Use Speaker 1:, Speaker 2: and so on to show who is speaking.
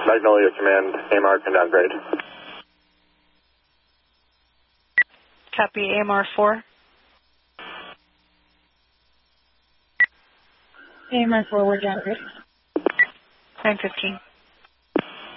Speaker 1: Magnolia Command, AMR can downgrade.
Speaker 2: Copy, AMR 4.
Speaker 3: AMR 4, we're downgrade.
Speaker 2: 915.